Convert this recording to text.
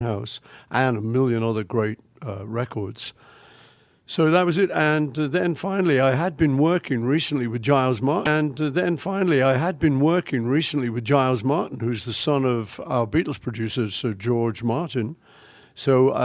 House and a million other great records. So that was it. And then finally, I had been working recently with Giles Martin. who's the son of our Beatles producer, Sir George Martin. So